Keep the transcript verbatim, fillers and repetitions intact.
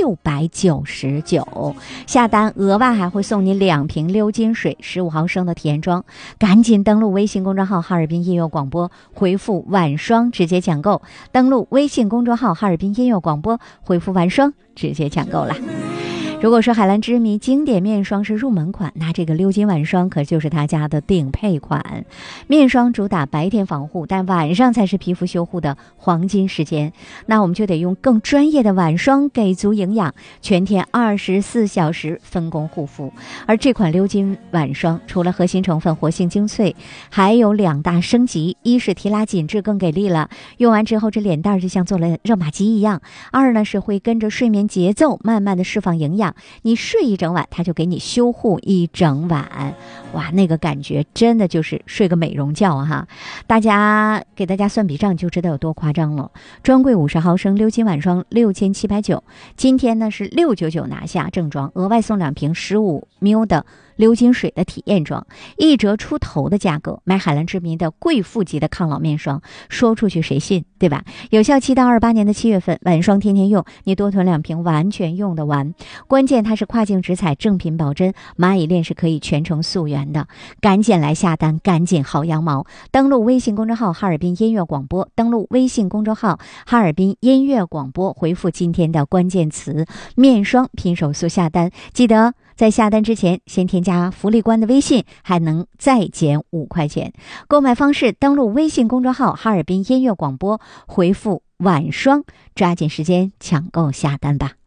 六百九十九，下单额外还会送你两瓶鎏金水十五毫升的体验装，赶紧登录微信公众号哈尔滨音乐广播，回复晚霜直接抢购。登录微信公众号哈尔滨音乐广播，回复晚霜直接抢购了。如果说海蓝之谜经典面霜是入门款，那这个鎏金晚霜可就是他家的顶配款。面霜主打白天防护，但晚上才是皮肤修护的黄金时间，那我们就得用更专业的晚霜给足营养，全天二十四小时分工护肤。而这款鎏金晚霜除了核心成分活性精粹，还有两大升级，一是提拉紧致更给力了，用完之后这脸蛋就像做了热玛吉一样；二呢是会跟着睡眠节奏慢慢的释放营养，你睡一整晚它就给你修护一整晚，哇，那个感觉真的就是睡个美容觉哈！大家给大家算笔账就知道有多夸张了。专柜五十毫升鎏金晚霜六千七百九，今天呢是六九九拿下正装，额外送两瓶十五 ml 的鎏金水的体验装，一折出头的价格买海蓝之谜的贵妇级的抗老面霜，说出去谁信，对吧？有效期到二八年的七月份，晚霜天天用，你多囤两瓶完全用得完。关键它是跨境直采，正品保真，蚂蚁链是可以全程溯源的，赶紧来下单，赶紧薅羊毛。登录微信公众号哈尔滨音乐广播，登录微信公众号哈尔滨音乐广播，回复今天的关键词面霜，拼手速下单，记得在下单之前先添加福利官的微信，还能再减五块钱。购买方式：登录微信公众号哈尔滨音乐广播，回复晚霜，抓紧时间抢购下单吧。